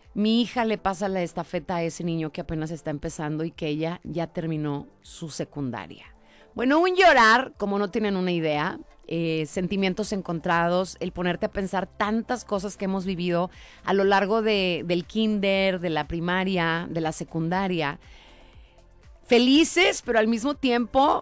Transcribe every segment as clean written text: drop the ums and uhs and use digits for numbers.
Mi hija le pasa la estafeta a ese niño que apenas está empezando y que ella ya terminó su secundaria. Bueno, un llorar, como no tienen una idea, sentimientos encontrados, el ponerte a pensar tantas cosas que hemos vivido a lo largo del kinder, de la primaria, de la secundaria. Felices, pero al mismo tiempo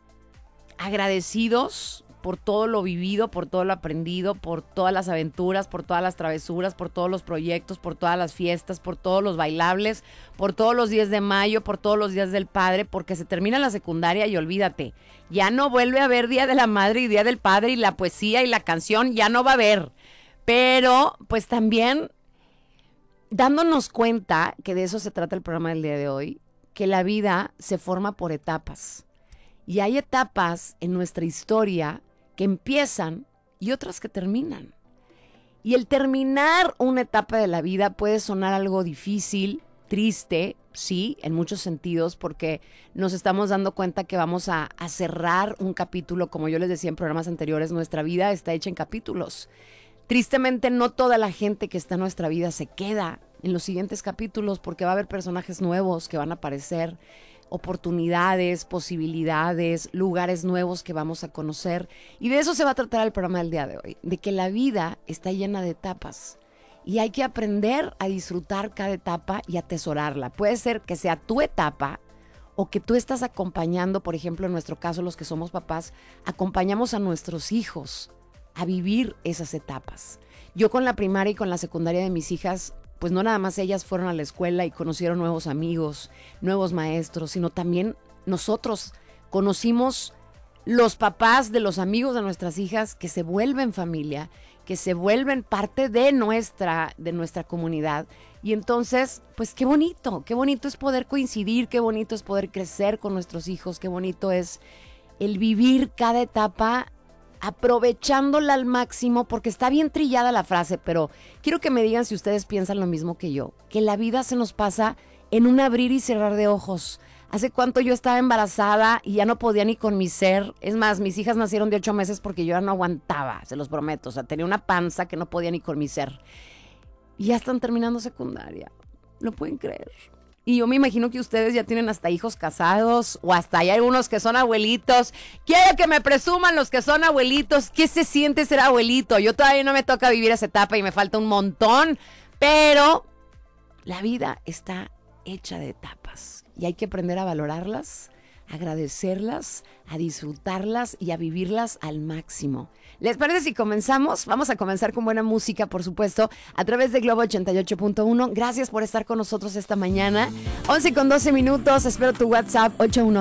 agradecidos por todo lo vivido, por todo lo aprendido, por todas las aventuras, por todas las travesuras, por todos los proyectos, por todas las fiestas, por todos los bailables, por todos los 10 de mayo, por todos los días del padre, porque se termina la secundaria y olvídate, ya no vuelve a haber Día de la Madre y Día del Padre y la poesía y la canción, ya no va a haber. Pero pues también dándonos cuenta, que de eso se trata el programa del día de hoy, que la vida se forma por etapas. Y hay etapas en nuestra historia que empiezan y otras que terminan. Y el terminar una etapa de la vida puede sonar algo difícil, triste, sí, en muchos sentidos, porque nos estamos dando cuenta que vamos a cerrar un capítulo. Como yo les decía en programas anteriores, nuestra vida está hecha en capítulos. Tristemente, no toda la gente que está en nuestra vida se queda en los siguientes capítulos, porque va a haber personajes nuevos que van a aparecer, oportunidades, posibilidades, lugares nuevos que vamos a conocer. Y de eso se va a tratar el programa del día de hoy, de que la vida está llena de etapas y hay que aprender a disfrutar cada etapa y atesorarla. Puede ser que sea tu etapa o que tú estás acompañando, por ejemplo, en nuestro caso, los que somos papás, acompañamos a nuestros hijos a vivir esas etapas. Yo con la primaria y con la secundaria de mis hijas, pues no nada más ellas fueron a la escuela y conocieron nuevos amigos, nuevos maestros, sino también nosotros conocimos los papás de los amigos de nuestras hijas que se vuelven familia, que se vuelven parte de nuestra comunidad. Y entonces, pues qué bonito es poder coincidir, qué bonito es poder crecer con nuestros hijos, qué bonito es el vivir cada etapa aprovechándola al máximo, porque está bien trillada la frase, pero quiero que me digan si ustedes piensan lo mismo que yo, que la vida se nos pasa en un abrir y cerrar de ojos. ¿Hace cuánto yo estaba embarazada y ya no podía ni con mi ser? Es más, mis hijas nacieron de 8 meses porque yo ya no aguantaba, se los prometo. O sea, tenía una panza que no podía ni con mi ser. Y ya están terminando secundaria. ¿Lo pueden creer? Y yo me imagino que ustedes ya tienen hasta hijos casados o hasta hay algunos que son abuelitos. Quiero que me presuman los que son abuelitos. ¿Qué se siente ser abuelito? Yo todavía no me toca vivir esa etapa y me falta un montón. Pero la vida está hecha de etapas y hay que aprender a valorarlas, a agradecerlas, a disfrutarlas y a vivirlas al máximo. ¿Les parece si comenzamos? Vamos a comenzar con buena música, por supuesto, a través de Globo 88.1. Gracias por estar con nosotros esta mañana. 11:12. Espero tu WhatsApp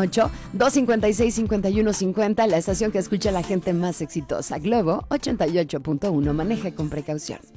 818-256-5150, la estación que escucha a la gente más exitosa. Globo 88.1. Maneja con precaución.